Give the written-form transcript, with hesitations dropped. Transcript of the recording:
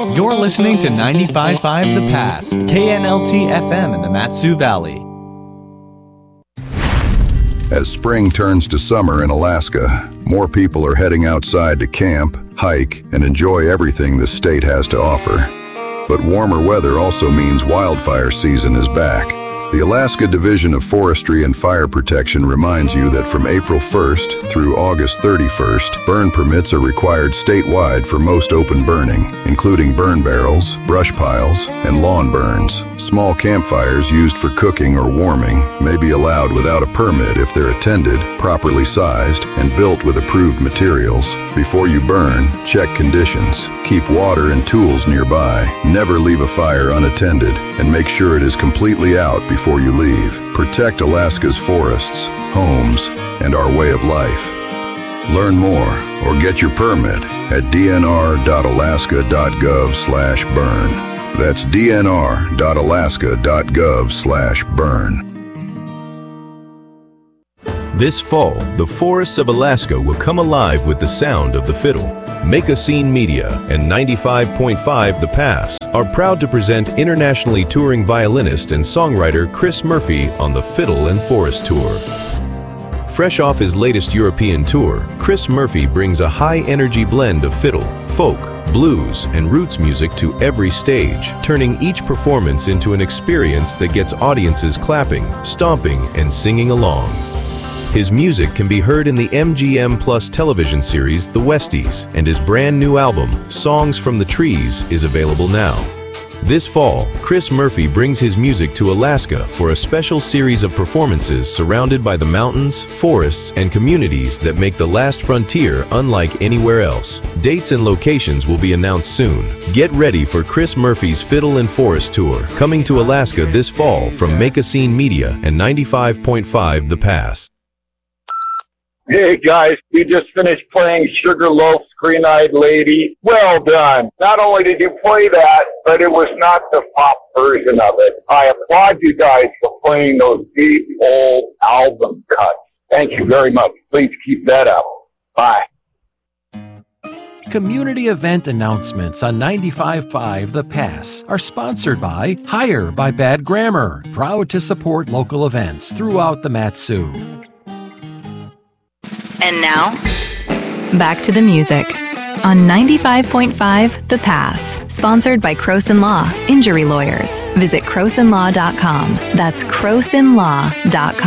You're listening to 95.5 The Pass, KNLT FM in the Mat-Su Valley. As spring turns to summer in Alaska, more people are heading outside to camp, hike, and enjoy everything the state has to offer. But warmer weather also means wildfire season is back. The Alaska Division of Forestry and Fire Protection reminds you that from April 1st through August 31st, burn permits are required statewide for most open burning, including burn barrels, brush piles, and lawn burns. Small campfires used for cooking or warming may be allowed without a permit if they're attended, properly sized, and built with approved materials. Before you burn, check conditions. Keep water and tools nearby. Never leave a fire unattended, and make sure it is completely out before you leave. Protect Alaska's forests, homes, and our way of life. Learn more or get your permit at dnr.alaska.gov/burn. That's dnr.alaska.gov/burn. This fall, the forests of Alaska will come alive with the sound of the fiddle. Make a Scene Media and 95.5 The Pass are proud to present internationally touring violinist and songwriter Chris Murphy on the Fiddle and Forest Tour. Fresh off his latest European tour, Chris Murphy brings a high-energy blend of fiddle, folk, blues, and roots music to every stage, turning each performance into an experience that gets audiences clapping, stomping, and singing along. His music can be heard in the MGM Plus television series The Westies, and his brand new album, Songs from the Trees, is available now. This fall, Chris Murphy brings his music to Alaska for a special series of performances surrounded by the mountains, forests, and communities that make the last frontier unlike anywhere else. Dates and locations will be announced soon. Get ready for Chris Murphy's Fiddle and Forest Tour, coming to Alaska this fall from Make a Scene Media and 95.5 The Pass. Hey guys, we just finished playing Sugarloaf, Green-Eyed Lady. Well done. Not only did you play that, but it was not the pop version of it. I applaud you guys for playing those deep old album cuts. Thank you very much. Please keep that up. Bye. Community event announcements on 95.5 The Pass are sponsored by Hire by Bad Grammar, proud to support local events throughout the Mat-Su. And now, back to the music on 95.5 The Pass, sponsored by Croson Law, Injury Lawyers. Visit crosonlaw.com. That's crosonlaw.com.